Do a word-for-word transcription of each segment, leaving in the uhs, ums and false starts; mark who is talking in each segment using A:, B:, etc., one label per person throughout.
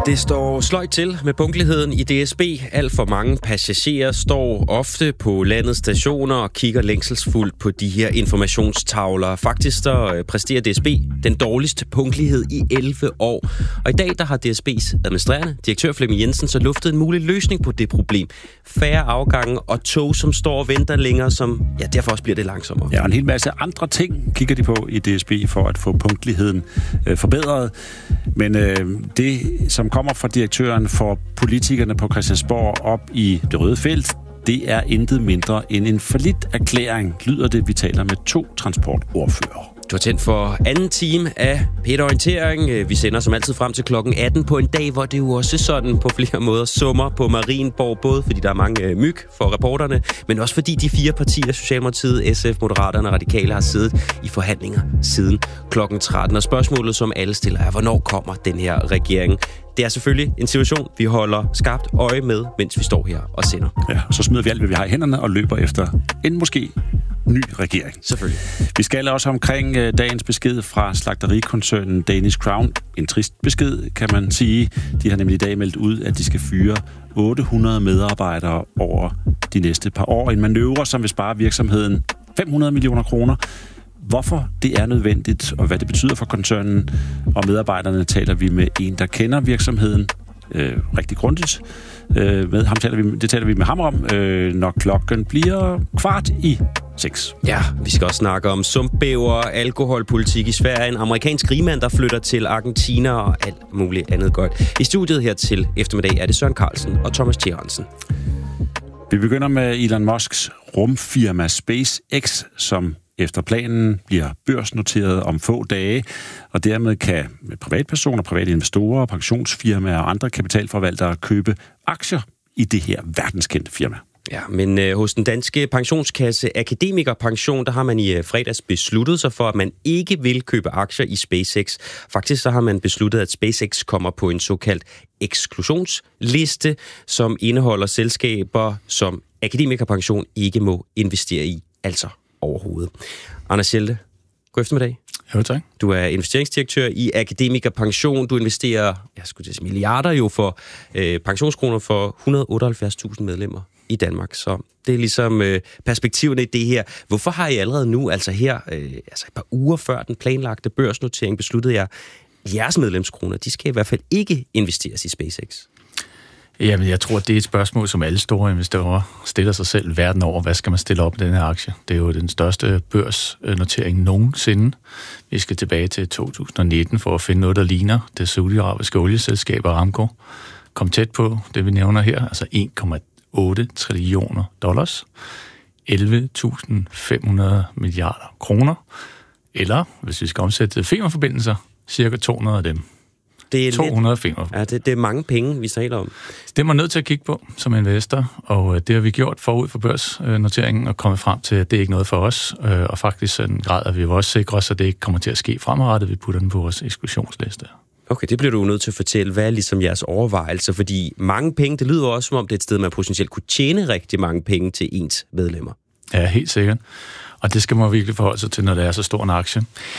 A: Det står sløjt til med punktligheden i D S B. Alt for mange passagerer står ofte på landets stationer og kigger længselsfuldt på de her informationstavler. Faktisk så præsterer D S B den dårligste punktlighed i elleve år. Og i dag der har D S B's administrerende direktør Flemming Jensen så luftet en mulig løsning på det problem. Færre afgange og tog, som står og venter længere, som ja, derfor også bliver det langsommere.
B: Ja, og en hel masse andre ting kigger de på i D S B for at få punktligheden øh, forbedret. Men øh, det, som kommer fra direktøren for politikerne på Christiansborg op i det røde felt, det er intet mindre end en fallit erklæring, lyder det, vi taler med to transportordførere.
A: Du har tændt for anden time af Peter Orientering. Vi sender som altid frem til klokken atten på en dag, hvor det jo også sådan på flere måder summer på Marienborg, både fordi der er mange myg for reporterne, men også fordi de fire partier, Socialdemokratiet, S F, Moderaterne og Radikale, har siddet i forhandlinger siden klokken tretten. Og spørgsmålet, som alle stiller, er, hvornår kommer den her regering? Det er selvfølgelig en situation, vi holder skarpt øje med, mens vi står her og sender.
B: Ja, og så smider vi alt, hvad vi har i hænderne og løber efter en måske ny regering.
A: Selvfølgelig.
B: Vi skal også omkring uh, dagens besked fra slagterikoncernen Danish Crown. En trist besked, kan man sige. De har nemlig i dag meldt ud, at de skal fyre otte hundrede medarbejdere over de næste par år. En manøvre, som vil spare virksomheden fem hundrede millioner kroner. Hvorfor det er nødvendigt, og hvad det betyder for koncernen og medarbejderne, taler vi med en, der kender virksomheden øh, rigtig grundigt. Øh, med ham taler vi, det taler vi med ham om, øh, når klokken bliver kvart i seks.
A: Ja, vi skal også snakke om sumpbæver, alkoholpolitik i Sverige, en amerikansk rigmand, der flytter til Argentina og alt muligt andet godt. I studiet her til eftermiddag er det Søren Carlsen og Thomas Tjernsen.
B: Vi begynder med Elon Musks rumfirma SpaceX, som efter planen bliver børsnoteret om få dage, og dermed kan privatpersoner, private investorer, pensionsfirmaer og andre kapitalforvaltere købe aktier i det her verdenskendte firma.
A: Ja, men øh, hos den danske pensionskasse Akademikerpension, der har man i øh, fredags besluttet sig for, at man ikke vil købe aktier i SpaceX. Faktisk så har man besluttet, at SpaceX kommer på en såkaldt eksklusionsliste, som indeholder selskaber, som Akademikerpension ikke må investere i, altså overhovedet. Anders Schelte, god eftermiddag.
C: Jo, tak.
A: Du er investeringsdirektør i Akademikerpension. Du investerer, jeg skulle sige, milliarder jo for øh, pensionskroner for et hundrede og otteoghalvfjerds tusind medlemmer i Danmark. Så det er ligesom øh, perspektiverne i det her. Hvorfor har I allerede nu, altså her, øh, altså et par uger før den planlagte børsnotering, besluttet jer, jeres medlemskroner, de skal i hvert fald ikke investeres i SpaceX?
C: Jamen, jeg tror, det er et spørgsmål, som alle store investorer stiller sig selv verden over. Hvad skal man stille op med den her aktie? Det er jo den største børsnotering nogensinde. Vi skal tilbage til to tusind og nitten for at finde noget, der ligner det saudiarabiske olieselskab Aramco. Kom tæt på det, vi nævner her, altså en komma otte trillioner dollars, elleve tusind fem hundrede milliarder kroner, eller, hvis vi skal omsætte til Femern-forbindelser, cirka to hundrede af dem.
A: Det er
C: to hundrede Femern.
A: Ja, det, det er mange penge, vi taler om.
C: Det er man nødt til at kigge på som investor, og det har vi gjort forud for børsnoteringen og kommet frem til, at det er ikke noget for os, og faktisk sådan en grad, at vi jo også sikrer os, at det ikke kommer til at ske fremadrettet. Vi putter den på vores eksklusionsliste.
A: Okay, det bliver du nødt til at fortælle. Hvad er ligesom jeres overvejelser? Fordi mange penge, det lyder også som om, det er et sted, man potentielt kunne tjene rigtig mange penge til ens medlemmer.
C: Ja, helt sikkert. Og det skal man virkelig forholde sig til, når det er så stor en aktie.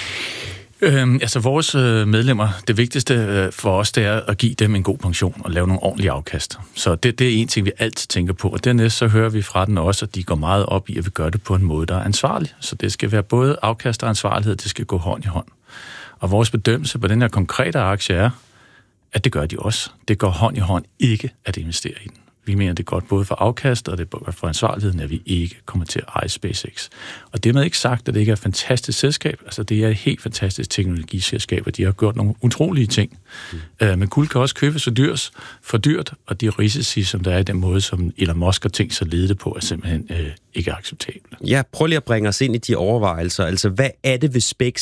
C: Øhm, altså vores øh, medlemmer, det vigtigste øh, for os, det er at give dem en god pension og lave nogle ordentlige afkast. Så det, det er en ting, vi altid tænker på. Og dernæst så hører vi fra den også, at de går meget op i, at vi gør det på en måde, der er ansvarlig. Så det skal være både afkast og ansvarlighed, det skal gå hånd i hånd. Og vores bedømmelse på den her konkrete aktie er, at det gør de også. Det går hånd i hånd ikke at investere i den. Vi mener, det er godt både for afkast, og det er godt for ansvarligheden, at vi ikke kommer til at eje SpaceX. Og det er ikke sagt, at det ikke er et fantastisk selskab. Altså, det er et helt fantastisk teknologiselskab, og de har gjort nogle utrolige ting. Mm. Men guld kan også købes for dyrt, for dyrt, og de risici, som der er i den måde, som Elon Musk har tænkt sig at lede det på, er simpelthen øh, ikke acceptable.
A: Ja, prøv lige at bringe os ind i de overvejelser. Altså, hvad er det ved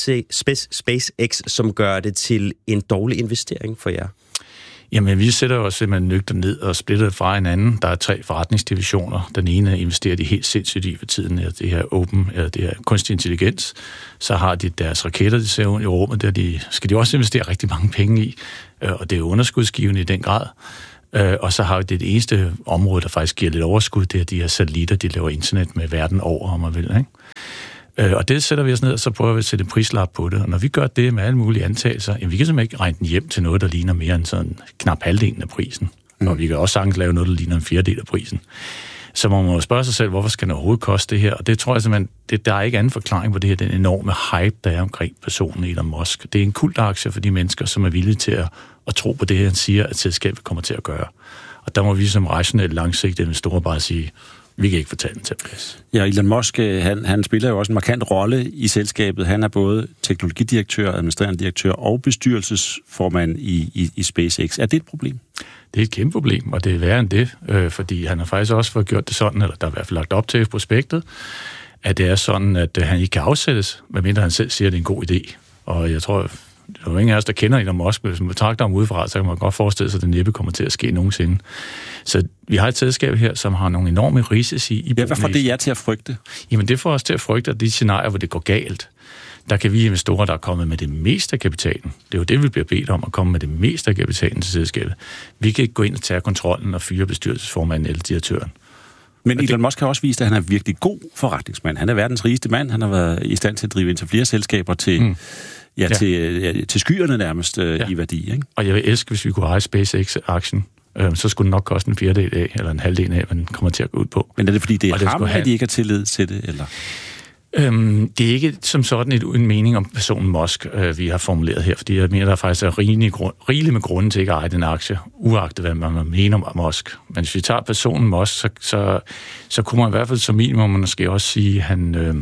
A: SpaceX, som gør det til en dårlig investering for jer?
C: Jamen, vi sætter os simpelthen nøgter ned og splitter det fra hinanden. Der er tre forretningsdivisioner. Den ene investerer de helt sindssygt i for tiden, er det her open, eller det her kunstig intelligens. Så har de deres raketter, de ser i rummet, der de, skal de også investere rigtig mange penge i, og det er underskudsgivende i den grad. Og så har vi det, det eneste område, der faktisk giver lidt overskud, det er de her satellitter, de laver internet med verden over, om man vil, ikke? Øh, og det sætter vi os ned, og så prøver vi at sætte en prislap på det. Og når vi gør det med alle mulige antagelser, jamen vi kan simpelthen ikke regne den hjem til noget, der ligner mere end sådan knap halvdelen af prisen. Mm. Og vi kan også sagtens lave noget, der ligner en fjerdedel af prisen. Så man må spørge sig selv, hvorfor skal det overhovedet koste det her? Og det tror jeg simpelthen, det, der er ikke anden forklaring på det her, den enorme hype, der er omkring personen Elon Musk. Det er en kultaktie for de mennesker, som er villige til at, at tro på det, han siger, at selskabet kommer til at gøre. Og der må vi som rationelt langsigtede investorer bare sige, vi kan ikke fortælle den til plads.
B: Ja, Elon Musk, han, han spiller jo også en markant rolle i selskabet. Han er både teknologidirektør, administrerende direktør og bestyrelsesformand i, i, i SpaceX. Er det et problem?
C: Det er et kæmpe problem, og det er værre end det, øh, fordi han har faktisk også fået gjort det sådan, eller der er i hvert fald lagt op til i prospektet, at det er sådan, at øh, han ikke kan afsættes, medmindre han selv siger, at det er en god idé. Og jeg tror, der er jo ingen af os, der kender Elon Musk, hvis man betragter ham udefra, så kan man godt forestille sig, at det næppe kommer til at ske nogensinde. Så vi har et selskab her, som har nogle enorme risici i
B: ja, hvad får det jer til at frygte?
C: Jamen det får os til at frygte, at de scenarier, hvor det går galt, der kan vi investorer, der er kommet med det meste af kapitalen. Det er jo det, vi bliver bedt om, at komme med det meste af kapitalen til selskabet. Vi kan ikke gå ind og tage kontrollen og fyre bestyrelsesformanden eller direktøren.
B: Men Elon Musk har også vist, at han er virkelig god forretningsmand. Han er verdens rigeste mand. Han har været i stand til at drive ind til flere selskaber til, mm. ja, ja. Til, ja, til skyerne nærmest ja. i værdi. Ikke?
C: Og jeg vil elske, hvis vi kunne eje SpaceX-aktien. Øh, så skulle den nok koste en fjerdedel af, eller en halvdel af, hvad den kommer til at gå ud på.
B: Men er det, fordi det er ham, have... at de ikke har tillid til det, eller...
C: Øhm, det er ikke som sådan et, en mening om personen Musk, øh, vi har formuleret her, fordi jeg mener, der faktisk er rigeligt rigelig med grunden til ikke at eje den aktie, uagtet hvad man mener om Musk. Men hvis vi tager personen Musk, så, så, så kunne man i hvert fald som minimum måske også sige, at han, øh,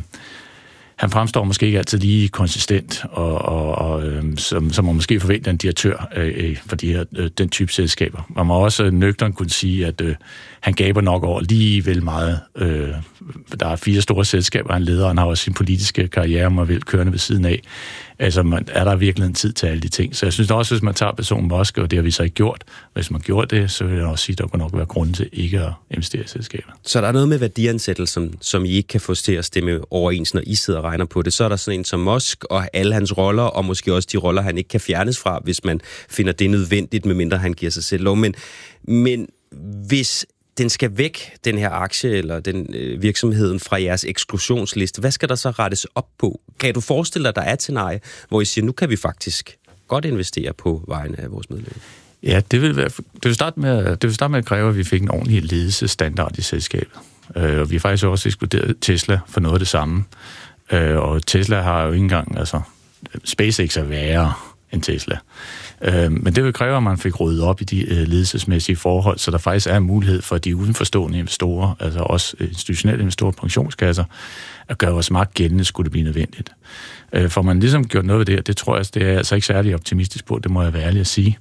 C: han fremstår måske ikke altid lige konsistent, og, og, og øh, som, som man måske forventer en direktør øh, for de her, øh, den type selskaber. Man må også nøgternt kunne sige, at øh, han gaber nok over lige vel meget. Øh, der er fire store selskaber, han leder, og han har også sin politiske karriere, man vil kørende ved siden af. Altså, man, er der virkelig en tid til alle de ting? Så jeg synes også, hvis man tager personen Musk, og det har vi så ikke gjort, hvis man gjorde det, så vil jeg også sige, at der kunne nok være grund til ikke at investere i selskaber.
A: Så der er noget med værdiansættelse, som, som I ikke kan få til at stemme overens, når I sidder og regner på det. Så er der sådan en som Musk og alle hans roller, og måske også de roller, han ikke kan fjernes fra, hvis man finder det nødvendigt, medmindre han giver sig selv lov. Men, men hvis den skal væk, den her aktie eller den øh, virksomheden fra jeres eksklusionsliste, hvad skal der så rettes op på? Kan du forestille dig, at der er et scenarie, hvor I siger, nu kan vi faktisk godt investere på vegne af vores medlemmer?
C: Ja, det vil, være, det vil, starte, med, det vil starte med at kræve, at vi fik en ordentlig ledelsesstandard i selskabet. Øh, og vi har faktisk også ekskluderet Tesla for noget af det samme. Øh, og Tesla har jo ikke engang, altså SpaceX er værre end Tesla. Men det vil kræve, at man fik ryddet op i de ledelsesmæssige forhold, så der faktisk er en mulighed for de udenforstående investorer, altså også institutionelle investorer, pensionskasser, at gøre vores magt gældende, skulle det blive nødvendigt. For man ligesom gjort noget ved det, det tror jeg, det er altså ikke særlig optimistisk på, det må jeg være ærlig at sige.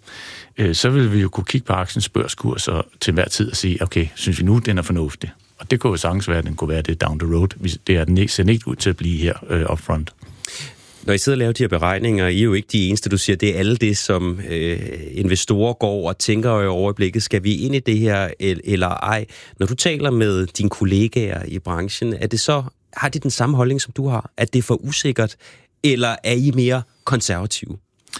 C: Så vil vi jo kunne kigge på aktiens børskurs og til hver tid og sige, okay, synes vi nu, den er fornuftig? Og det kunne jo sagtens være, at den kunne være det down the road. Det er den ikke, ser ikke ud til at blive her uh, upfront.
A: Når I sidder og laver de her beregninger, I er jo ikke de eneste, du siger, det er alle det, som øh, investorer går og tænker over i overblikket. Skal vi ind i det her, eller ej? Når du taler med dine kollegaer i branchen, er det så, har de den samme holdning, som du har? At det er for usikkert, eller er I mere konservative?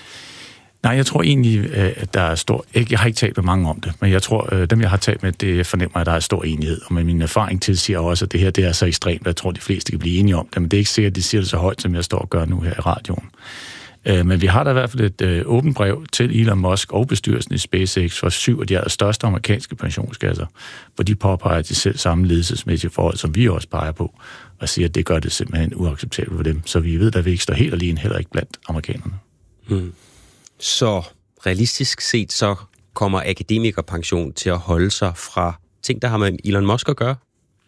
C: Nej, jeg tror egentlig, at der er stor... Jeg har ikke talt med mange om det, men jeg tror, at dem, jeg har talt med, det fornemmer, at der er stor enighed. Og med min erfaring tilsiger også, at det her det er så ekstremt, at jeg tror, at de fleste kan blive enige om det. Men det er ikke sikkert, at de siger det så højt, som jeg står og gør nu her i radioen. Men vi har da i hvert fald et åbent brev til Elon Musk og bestyrelsen i SpaceX for syv af de største amerikanske pensionskasser, hvor de påpeger de selv samme ledelsesmæssige forhold, som vi også peger på, og siger, at det gør det simpelthen uacceptabelt for dem. Så vi ved, at vi ikke står helt alene, heller ikke blandt amerikanerne. Hmm.
A: Så realistisk set, så kommer akademikerpension til at holde sig fra ting, der har med Elon Musk at gøre?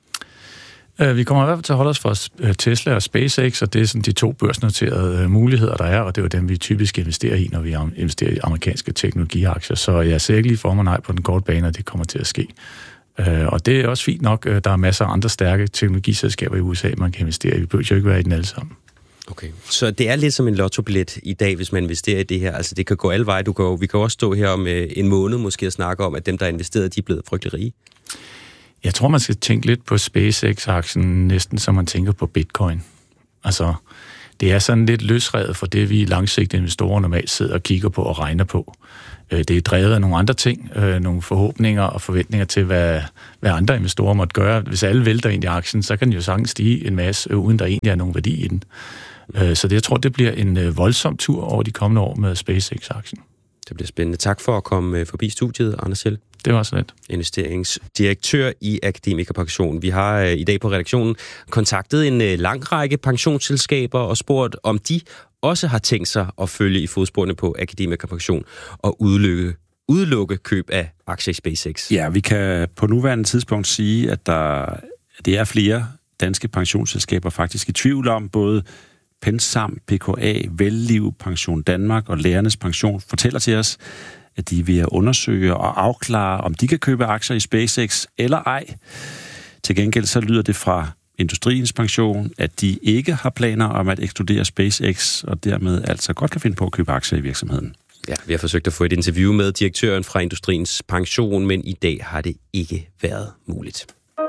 C: Vi kommer i hvert fald til at holde os fra Tesla og SpaceX, og det er sådan de to børsnoterede muligheder, der er, og det er jo dem, vi typisk investerer i, når vi investerer i amerikanske teknologiaktier. Så jeg ser ikke lige for mig nej på den korte bane, at det kommer til at ske. Og det er også fint nok. Der er masser af andre stærke teknologiselskaber i U S A, man kan investere i. Vi behøver jo ikke være i den alle sammen.
A: Okay, så det er lidt som en lottobillet i dag, hvis man investerer i det her. Altså det kan gå alle veje. Du kan jo, vi kan også stå her om en måned måske og snakke om, at dem, der er investeret, de er blevet frygtelig rige.
C: Jeg tror, man skal tænke lidt på SpaceX-aktien, næsten som man tænker på Bitcoin. Altså, det er sådan lidt løsredet for det, vi langsigtede investorer normalt sidder og kigger på og regner på. Det er drevet af nogle andre ting, nogle forhåbninger og forventninger til, hvad, hvad andre investorer måtte gøre. Hvis alle vælter ind i aktien, så kan den jo sagtens stige en masse, uden der egentlig er nogen værdi i den. Så det, jeg tror, det bliver en voldsom tur over de kommende år med SpaceX-aktien.
A: Det bliver spændende. Tak for at komme forbi studiet, Anders Schell.
C: Det var så lidt.
A: Investeringsdirektør i Akademikerpension. Vi har i dag på redaktionen kontaktet en lang række pensionsselskaber og spurgt, om de også har tænkt sig at følge i fodsporene på Akademikerpension og udelukke, udelukke køb af aktier i SpaceX.
B: Ja, vi kan på nuværende tidspunkt sige, at der det er flere danske pensionsselskaber faktisk i tvivl om. Både PenSam, P K A, Velliv, Pension Danmark og Lærernes Pension fortæller til os, at de vil undersøge og afklare, om de kan købe aktier i SpaceX eller ej. Til gengæld så lyder det fra Industriens Pension, at de ikke har planer om at ekskludere SpaceX, og dermed altså godt kan finde på at købe aktier i virksomheden.
A: Ja, vi har forsøgt at få et interview med direktøren fra Industriens Pension, men i dag har det ikke været muligt.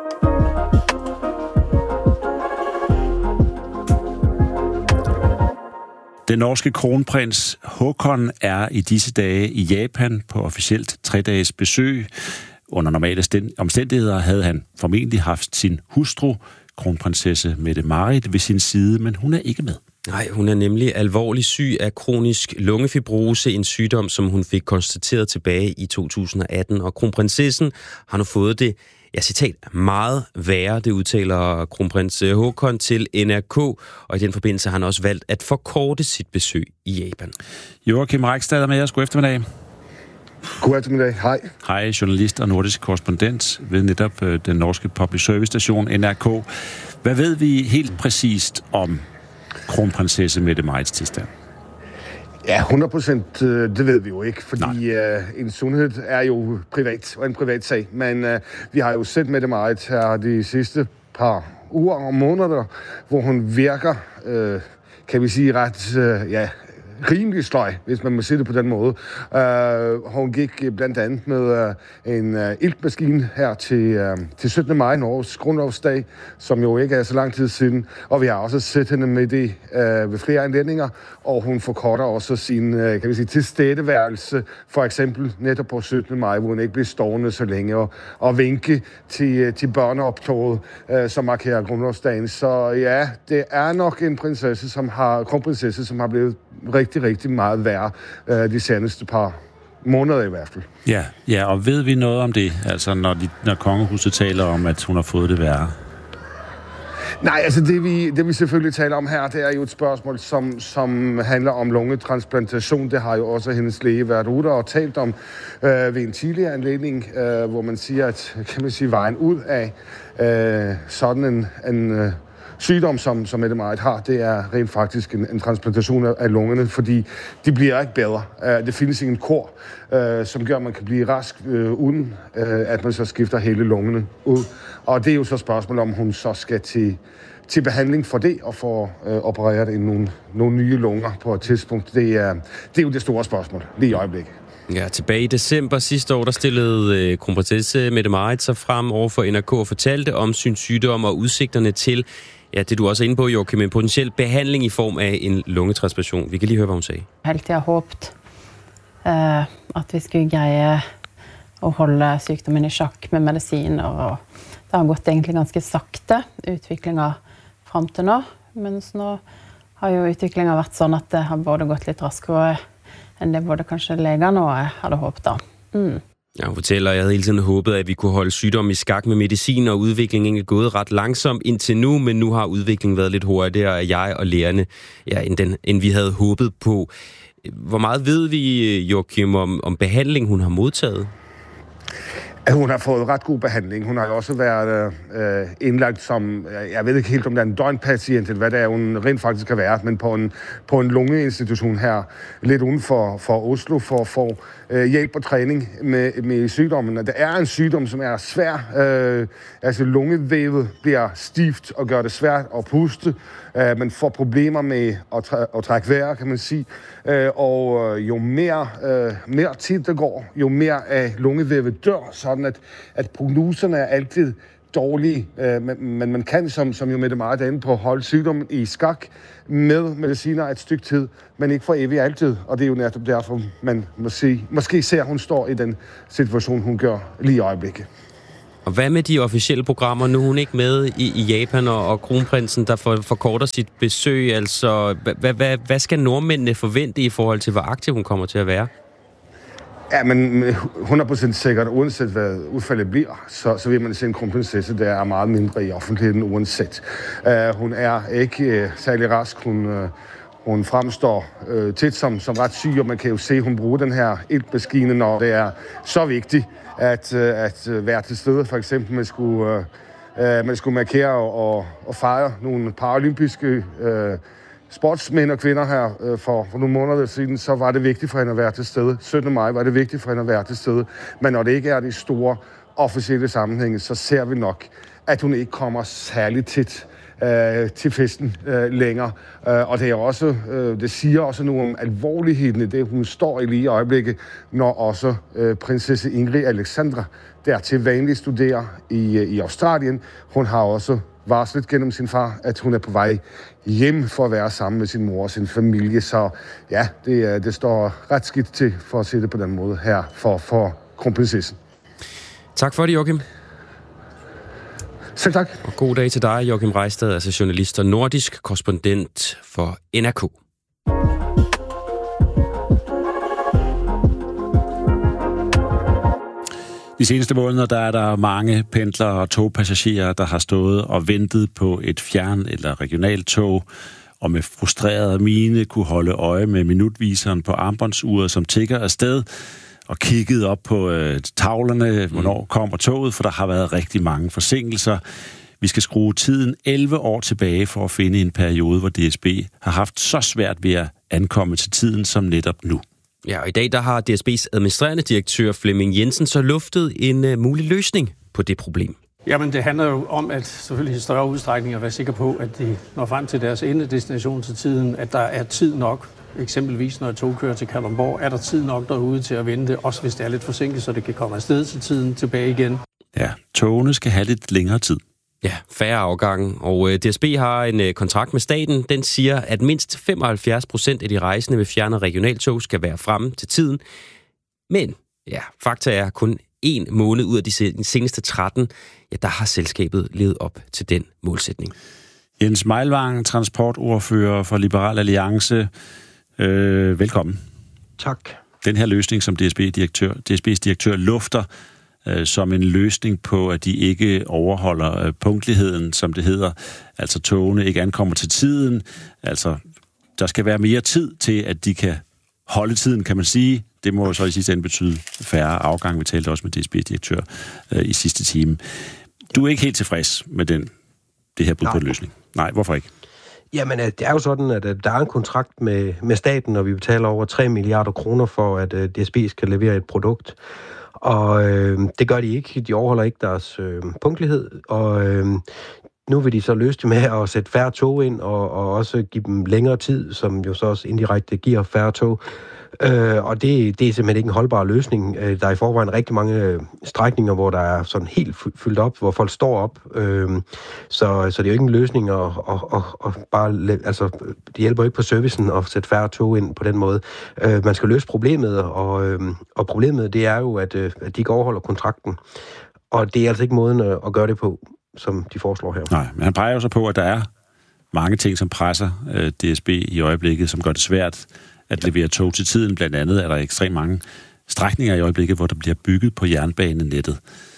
B: Den norske kronprins Håkon er i disse dage i Japan på officielt tre-dages besøg. Under normale omstændigheder havde han formentlig haft sin hustru, kronprinsesse Mette-Marit, ved sin side, men hun er ikke med.
A: Nej, hun er nemlig alvorligt syg af kronisk lungefibrose, en sygdom, som hun fik konstateret tilbage i to tusind og atten. Og kronprinsessen har nu fået det, ja, citat, meget værre, det udtaler kronprins Håkon til N R K, og i den forbindelse har han også valgt at forkorte sit besøg i Japan.
B: Joachim Reichstad er med os. God eftermiddag.
D: God eftermiddag. Hej.
B: Hej, journalist og nordisk korrespondent ved netop den norske public service station N R K. Hvad ved vi helt præcist om kronprinsesse Mette-Marits tilstand?
D: Ja, hundrede procent, det ved vi jo ikke, fordi uh, en sundhed er jo privat, og en privat sag. Men uh, vi har jo set Mette-Marit her de sidste par uger og måneder, hvor hun virker, uh, kan vi sige, ret, uh, ja, rimelig sløj, hvis man må sige det på den måde. Uh, hun gik blandt andet med uh, en uh, iltmaskine her til, uh, til syttende maj, Norges grundlovsdag, som jo ikke er så lang tid siden. Og vi har også set hende med det uh, ved flere anledninger, og hun forkorter også sin uh, kan vi sige, tilstedeværelse, for eksempel netop på syttende maj, hvor hun ikke bliver stående så længe og, og vinke til, uh, til børneoptoget, uh, som markerer grundlovsdagen. Så ja, det er nok en prinsesse, som har, kronprinsesse, som har blevet rigtig, rigtig meget værre øh, de seneste par måneder i hvert fald.
B: Ja, ja, og ved vi noget om det, altså når, de, når kongehuset taler om, at hun har fået det værre?
D: Nej, altså det vi, det vi selvfølgelig taler om her, det er jo et spørgsmål, som, som handler om lungetransplantation. Det har jo også hendes læge været ude og talt om øh, ved en tidligere anledning, øh, hvor man siger, at kan man sige, vejen ud af øh, sådan en, en øh, sygdom, som, som Mette-Marit har, det er rent faktisk en, en transplantation af lungerne, fordi de bliver ikke bedre. Uh, det findes ikke en kur, uh, som gør, at man kan blive rask, uh, uden uh, at man så skifter hele lungene ud. Og det er jo så spørgsmål, om hun så skal til, til behandling for det, og få uh, opereret nogle, nogle nye lunger på et tidspunkt. Det er, det er jo det store spørgsmål lige i øjeblikket.
A: Ja, tilbage i december sidste år, der stillede øh, kronprinsesse Mette-Marit sig frem over for N R K og fortalte om sin sygdom og udsigterne til, ja, det du også er inde på, Joachim, en potentiel behandling i form af en lungetransplantation. Vi kan lige høre, hvad hun sagde.
E: Helt jeg håbet, uh, at vi skulle greie at holde sygdommen i sjakk med medicin, og det har gått egentlig ganske sakte, utviklingen frem til nå, mens nå har jo utviklingen vært sånn at det har både gått litt raskere enn det både kanskje legene og jeg hadde håbet da. Mm.
A: Ja, hun fortæller, at jeg havde hele tiden håbet, at vi kunne holde sygdommen i skak med medicin, og udviklingen er gået ret langsomt indtil nu, men nu har udviklingen været lidt hurtigere af jeg og lærerne, ja, end, den, end vi havde håbet på. Hvor meget ved vi, Joachim, om, om behandling, hun har modtaget?
D: Hun har fået ret god behandling. Hun har jo også været øh, indlagt som, jeg ved ikke helt om det er en døgnpatient, eller hvad det er, hun rent faktisk har været, men på en, på en lungeinstitution her, lidt uden for, for Oslo, for at få øh, hjælp og træning med, med sygdommen. Og det er en sygdom, som er svær. Øh, altså lungevævet bliver stift og gør det svært at puste. Øh, man får problemer med at, træ- at trække vejr, kan man sige. Øh, og jo mere, øh, mere tid der går, jo mere af lungevævet dør, sådan at, at prognoserne er altid dårlige. Øh, men, men man kan, som, som jo Mette Marit er inde på, holde sygdommen i skak med mediciner et stykke tid, men ikke for evigt altid. Og det er jo netop derfor, man måske, måske ser, at hun står i den situation, hun gør lige i øjeblikket.
A: Og hvad med de officielle programmer? Nu er hun ikke med i, i Japan, og, og kronprinsen, der for, forkorter sit besøg. Altså, hvad, hvad, hvad skal nordmændene forvente i forhold til, hvor aktiv hun kommer til at være?
D: Ja, men hundrede procent sikkert, uanset hvad udfaldet bliver, så, så vil man se en kronprinsesse, der er meget mindre i offentligheden uanset. Uh, hun er ikke uh, særlig rask. Hun, uh, hun fremstår uh, tit som, som ret syg, og man kan jo se, at hun bruger den her iltmaskine, når det er så vigtigt at, uh, at uh, være til stede. For eksempel, man skulle, uh, uh, man skulle markere og, og fejre nogle paralympiske uh, sportsmænd og kvinder her øh, for, for nogle måneder siden, så var det vigtigt for hende at være til stede. syttende maj var det vigtigt for hende at være til stede. Men når det ikke er de store officielle sammenhænge, så ser vi nok, at hun ikke kommer særligt tit øh, til festen øh, længere. Øh, og det er også, øh, det siger også noget om alvorligheden i det, hun står i lige i øjeblikket, når også øh, prinsesse Ingrid Alexandra, der til vanligt studerer i, i Australien. Hun har også varslet gennem sin far, at hun er på vej hjem for at være sammen med sin mor og sin familie. Så ja, det, det står ret skidt til, for at se det på den måde her, for, for kronprinsessen.
A: Tak for det, Joachim.
D: Selv tak.
A: Og god dag til dig, Joachim Reistad, altså journalist og nordisk korrespondent for N R K.
B: De seneste måneder, der er der mange pendlere og togpassagerer, der har stået og ventet på et fjern- eller regionaltog, og med frustreret mine kunne holde øje med minutviseren på armbåndsuret, som tikker afsted, og kigget op på øh, tavlerne, hvornår kommer toget, for der har været rigtig mange forsinkelser. Vi skal skrue tiden elleve år tilbage for at finde en periode, hvor D S B har haft så svært ved at ankomme til tiden som netop nu.
A: Ja, og i dag der har D S B's administrerende direktør Flemming Jensen så luftet en uh, mulig løsning på det problem.
F: Jamen, det handler jo om, at selvfølgelig i større udstrækning at være sikker på, at de når frem til deres endedestination til tiden, at der er tid nok. Eksempelvis når et tog kører til Kalundborg, er der tid nok derude til at vente, også hvis det er lidt forsinket, så det kan komme afsted til tiden tilbage igen.
B: Ja, togene skal have lidt længere tid.
A: Ja, færre afgange, og D S B har en kontrakt med staten. Den siger, at mindst femoghalvfjerds procent af de rejsende ved fjern- og regionaltog skal være fremme til tiden. Men ja, fakta er kun en måned ud af de seneste tretten, ja, der har selskabet levet op til den målsætning.
B: Jens Meilvang, transportordfører for Liberal Alliance. Øh, velkommen.
G: Tak.
B: Den her løsning, som D S B-direktør, D S B's direktør lufter, som en løsning på, at de ikke overholder punktligheden, som det hedder. Altså togene ikke ankommer til tiden. Altså, der skal være mere tid til, at de kan holde tiden, kan man sige. Det må jo så i sidste ende betyde færre afgang. Vi talte også med D S B-direktør øh, i sidste time. Du er ikke helt tilfreds med den, det her bud på en løsning. Nej, hvorfor ikke?
G: Jamen, det er jo sådan, at der er en kontrakt med, med staten, og vi betaler over tre milliarder kroner for, at D S B skal levere et produkt. Og øh, det gør de ikke. De overholder ikke deres øh, punktlighed, og øh, nu vil de så løse det med at sætte færre tog ind, og, og også give dem længere tid, som jo så også indirekte giver færre tog. Øh, og det, det er simpelthen ikke en holdbar løsning. Øh, der er i forvejen rigtig mange strækninger, hvor der er sådan helt fyldt op, hvor folk står op. Øh, så, så det er jo ikke en løsning at, at, at, at bare... Altså, det hjælper ikke på servicen at sætte færre tog ind på den måde. Øh, man skal løse problemet, og, øh, og problemet det er jo, at, at de ikke overholder kontrakten. Og det er altså ikke måden at gøre det på, som de foreslår her.
B: Nej, men han peger jo så på, at der er mange ting, som presser øh, D S B i øjeblikket, som gør det svært at levere tog til tiden. Blandt andet er der ekstremt mange strækninger i øjeblikket, hvor der bliver bygget på jernbanenettet.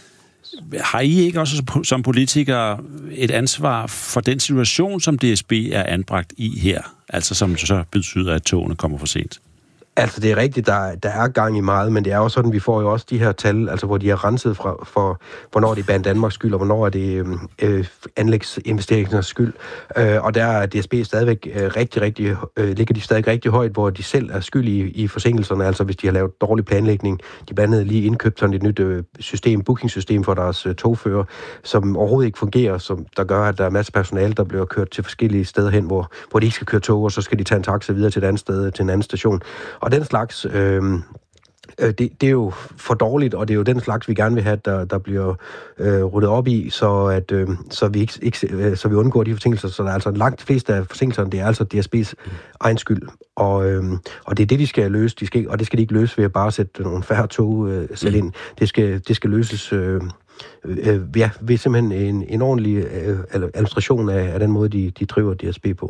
B: Har I ikke også som politikere et ansvar for den situation, som D S B er anbragt i her? Altså som så betyder, at togene kommer for sent?
G: Altså, det er rigtigt, der, der er gang i meget, men det er jo sådan, vi får jo også de her tal, altså hvor de er renset fra, for, hvornår det er Banen Danmarks skyld, og hvornår er det øh, anlægsinvesteringens skyld. Øh, og der er D S B stadigvæk øh, rigtig, rigtig, øh, ligger de stadig rigtig højt, hvor de selv er skyld i, i forsinkelserne, altså hvis de har lavet dårlig planlægning. De blandt andet lige indkøbt sådan et nyt øh, system, bookingsystem for deres øh, togfører, som overhovedet ikke fungerer, som der gør, at der er masser af personale, der bliver kørt til forskellige steder hen, hvor, hvor de ikke skal køre tog, og så skal de tage en taxa videre til et andet sted, til en anden station. Og den slags, øh, Det, det er jo for dårligt, og det er jo den slags, vi gerne vil have, der, der bliver øh, ryddet op i, så, at, øh, så, vi ikke, ikke, øh, så vi undgår de forsinkelser. Så der er altså langt de fleste af forsinkelserne, det er altså D S B's egen skyld. Og, øh, og det er det, de skal løse, de skal, og det skal de ikke løse ved at bare sætte nogle færre tog øh, sætte ind. Det skal, det skal løses øh, øh, ja, ved simpelthen en, en ordentlig øh, administration af, af den måde, de, de driver D S B på.